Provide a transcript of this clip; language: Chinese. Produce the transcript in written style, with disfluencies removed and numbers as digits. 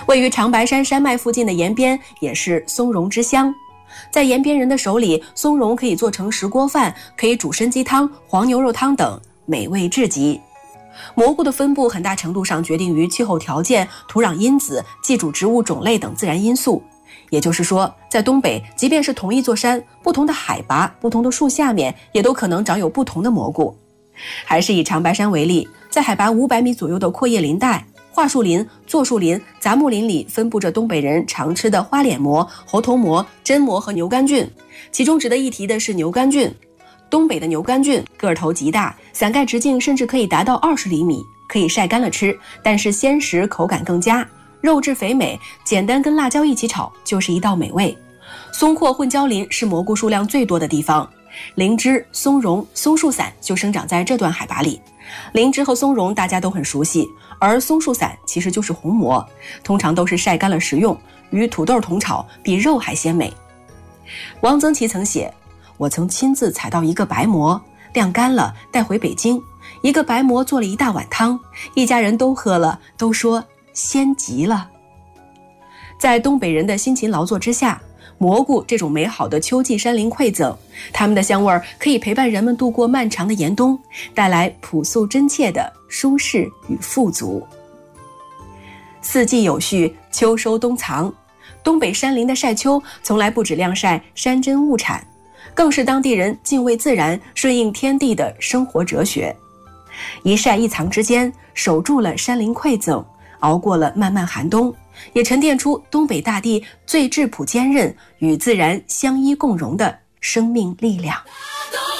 位于长白山山脉附近的延边也是松茸之乡。在延边人的手里，松茸可以做成石锅饭，可以煮参鸡汤、黄牛肉汤等，美味至极。蘑菇的分布很大程度上决定于气候条件、土壤因子、寄主植物种类等自然因素。也就是说，在东北，即便是同一座山，不同的海拔、不同的树下面，也都可能长有不同的蘑菇。还是以长白山为例，在海拔500米左右的阔叶林带、桦树林、柞树林、杂木林里，分布着东北人常吃的花脸蘑、猴头蘑、榛蘑和牛肝菌。其中值得一提的是牛肝菌。东北的牛肝菌个头极大，伞盖直径甚至可以达到20厘米，可以晒干了吃，但是鲜食口感更佳，肉质肥美，简单跟辣椒一起炒就是一道美味。松阔混交林是蘑菇数量最多的地方，灵芝、松茸、松树伞就生长在这段海拔里。灵芝和松茸大家都很熟悉，而松树伞其实就是红蘑，通常都是晒干了食用，与土豆同炒，比肉还鲜美。王曾祺曾写，我曾亲自采到一个白蘑，晾干了带回北京，一个白蘑做了一大碗汤，一家人都喝了，都说鲜极了。在东北人的辛勤劳作之下，蘑菇这种美好的秋季山林馈赠，它们的香味可以陪伴人们度过漫长的严冬，带来朴素真切的舒适与富足。四季有序，秋收冬藏。东北山林的晒秋从来不只晾晒山珍物产，更是当地人敬畏自然、顺应天地的生活哲学。一晒一藏之间，守住了山林馈赠，熬过了漫漫寒冬，也沉淀出东北大地最质朴坚韧、与自然相依共荣的生命力量。